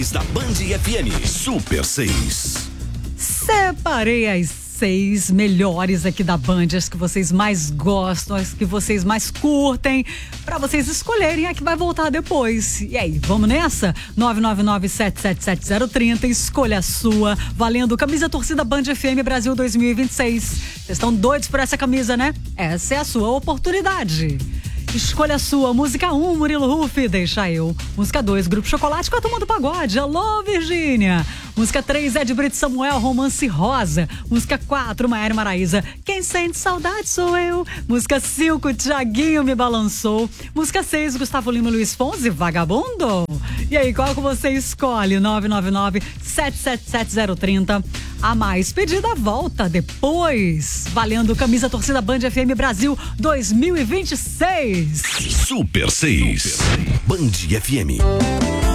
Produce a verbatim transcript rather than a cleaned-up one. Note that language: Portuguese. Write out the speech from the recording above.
Da Band F M Super seis. Separei as seis melhores aqui da Band, as que vocês mais gostam, as que vocês mais curtem, pra vocês escolherem a que vai voltar depois. E aí, vamos nessa? nove nove nove, sete sete sete, zero três zero, escolha a sua, valendo camisa torcida Band F M Brasil dois mil e vinte e seis. Vocês estão doidos por essa camisa, né? Essa é a sua oportunidade. Escolha a sua. Música um, Murilo Huff, Deixa Eu. Música dois, Grupo Chocolate com a Turma do Pagode, Alô Virgínia. Música três, Ed Brito Samuel, Romance Rosa. Música quatro, Maiara Maraíza, Quem Sente Saudade Sou Eu. Música cinco, Tiaguinho Me Balançou. Música seis, Gustavo Lima e Luiz Fonsi, Vagabundo. E aí, qual que você escolhe? nove nove nove, sete sete sete, zero três zero. A mais pedida volta depois, valendo camisa torcida Band F M Brasil dois mil e vinte e seis. Super seis. Band F M.